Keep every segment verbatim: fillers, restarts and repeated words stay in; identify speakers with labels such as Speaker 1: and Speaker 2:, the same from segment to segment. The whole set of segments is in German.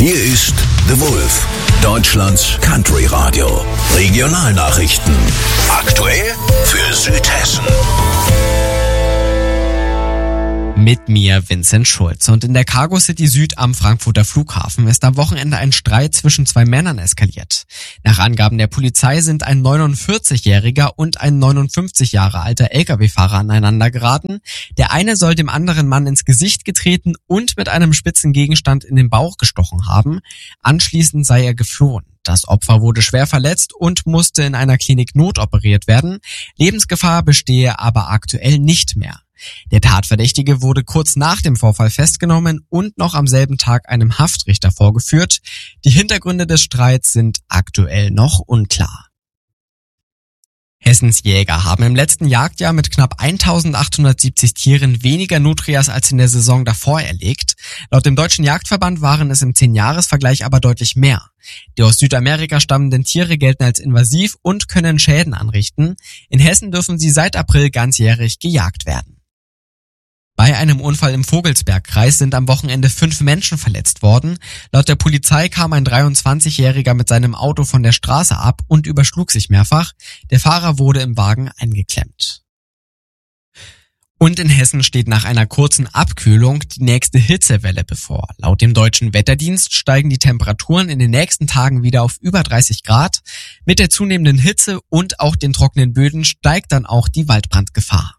Speaker 1: Hier ist The Wolf, Deutschlands Country Radio. Regionalnachrichten. Aktuell für Südhessen.
Speaker 2: Mit mir Vincent Schulz. Und in der Cargo City Süd am Frankfurter Flughafen ist am Wochenende ein Streit zwischen zwei Männern eskaliert. Nach Angaben der Polizei sind ein neunundvierzigjähriger und ein neunundfünfzig Jahre alter L K W-Fahrer aneinander geraten. Der eine soll dem anderen Mann ins Gesicht getreten und mit einem spitzen Gegenstand in den Bauch gestochen haben. Anschließend sei er geflohen. Das Opfer wurde schwer verletzt und musste in einer Klinik notoperiert werden. Lebensgefahr bestehe aber aktuell nicht mehr. Der Tatverdächtige wurde kurz nach dem Vorfall festgenommen und noch am selben Tag einem Haftrichter vorgeführt. Die Hintergründe des Streits sind aktuell noch unklar. Hessens Jäger haben im letzten Jagdjahr mit knapp eintausendachthundertsiebzig Tieren weniger Nutrias als in der Saison davor erlegt. Laut dem Deutschen Jagdverband waren es im zehn-Jahres-Vergleich aber deutlich mehr. Die aus Südamerika stammenden Tiere gelten als invasiv und können Schäden anrichten. In Hessen dürfen sie seit April ganzjährig gejagt werden. Bei einem Unfall im Vogelsbergkreis sind am Wochenende fünf Menschen verletzt worden. Laut der Polizei kam ein dreiundzwanzigjähriger mit seinem Auto von der Straße ab und überschlug sich mehrfach. Der Fahrer wurde im Wagen eingeklemmt. Und in Hessen steht nach einer kurzen Abkühlung die nächste Hitzewelle bevor. Laut dem Deutschen Wetterdienst steigen die Temperaturen in den nächsten Tagen wieder auf über dreißig Grad. Mit der zunehmenden Hitze und auch den trockenen Böden steigt dann auch die Waldbrandgefahr.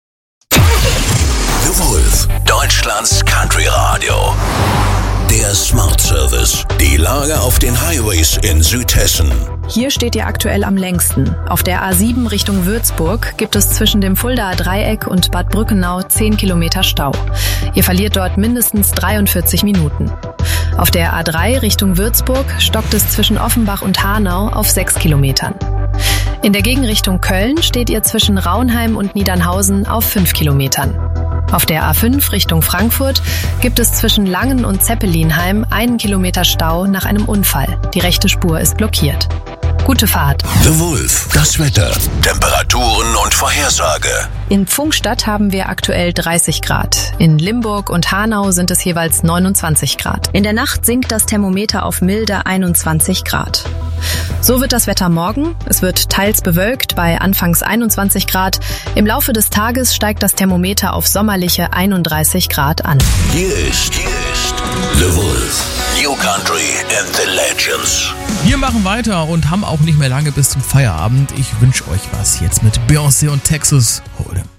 Speaker 1: The Wolf, Deutschlands Country Radio. Der Smart Service. Die Lage auf den Highways in Südhessen.
Speaker 3: Hier steht ihr aktuell am längsten. Auf der A sieben Richtung Würzburg gibt es zwischen dem Fuldaer Dreieck und Bad Brückenau zehn Kilometer Stau. Ihr verliert dort mindestens dreiundvierzig Minuten. Auf der A drei Richtung Würzburg stockt es zwischen Offenbach und Hanau auf sechs Kilometern. In der Gegenrichtung Köln steht ihr zwischen Raunheim und Niedernhausen auf fünf Kilometern. Auf der A fünf Richtung Frankfurt gibt es zwischen Langen und Zeppelinheim einen Kilometer Stau nach einem Unfall. Die rechte Spur ist blockiert. Gute Fahrt.
Speaker 1: The Wolf, das Wetter, Temperaturen und Vorhersage.
Speaker 3: In Pfungstadt haben wir aktuell dreißig Grad. In Limburg und Hanau sind es jeweils neunundzwanzig Grad. In der Nacht sinkt das Thermometer auf milde einundzwanzig Grad. So wird das Wetter morgen. Es wird teils bewölkt bei anfangs einundzwanzig Grad. Im Laufe des Tages steigt das Thermometer auf sommerliche einunddreißig Grad an.
Speaker 1: Hier ist, hier ist The Wolf. New Country and the Legends.
Speaker 4: Wir machen weiter und haben auch nicht mehr lange bis zum Feierabend. Ich wünsche euch was jetzt mit Beyoncé und Texas Hold'em.